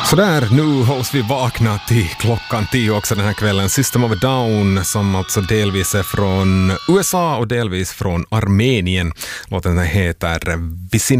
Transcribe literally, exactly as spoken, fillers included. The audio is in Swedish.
Så där, nu hålls vi vakna till klockan tio också den här kvällen. System of a Down, som alltså delvis är från U S A och delvis från Armenien. Låten heter Vicinity.